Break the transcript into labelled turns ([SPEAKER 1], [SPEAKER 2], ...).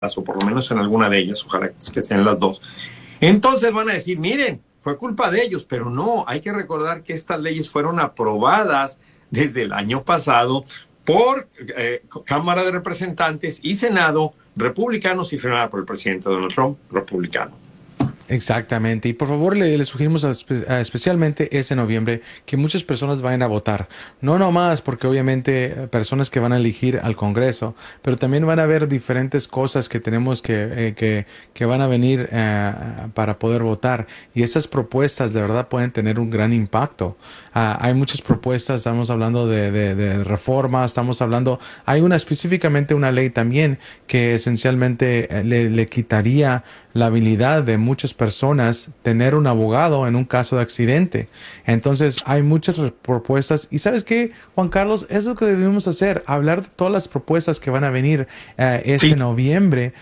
[SPEAKER 1] o por lo menos en alguna de ellas, ojalá que sean las dos, entonces van a decir, miren, fue culpa de ellos, pero no, hay que recordar que estas leyes fueron aprobadas desde el año pasado por Cámara de Representantes y Senado republicanos y firmada por el presidente Donald Trump, republicano.
[SPEAKER 2] Exactamente. Y por favor, le sugerimos especialmente ese noviembre que muchas personas vayan a votar. No nomás porque obviamente personas que van a elegir al Congreso, pero también van a haber diferentes cosas que tenemos que van a venir para poder votar. Y esas propuestas de verdad pueden tener un gran impacto. Hay muchas propuestas, estamos hablando de reformas, estamos hablando, hay una específicamente una ley también que esencialmente le quitaría la habilidad de muchas personas tener un abogado en un caso de accidente. Entonces hay muchas propuestas y ¿sabes qué, Juan Carlos? Eso es lo que debemos hacer, hablar de todas las propuestas que van a venir este
[SPEAKER 1] Sí,
[SPEAKER 2] noviembre